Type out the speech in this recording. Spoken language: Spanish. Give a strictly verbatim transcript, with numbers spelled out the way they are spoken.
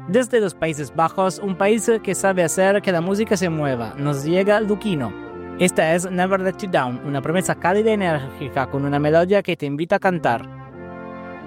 Desde los Países Bajos, un país que sabe hacer que la música se mueva, nos llega Luchino. Esta es Never Let You Down, una promesa cálida y enérgica con una melodía que te invita a cantar.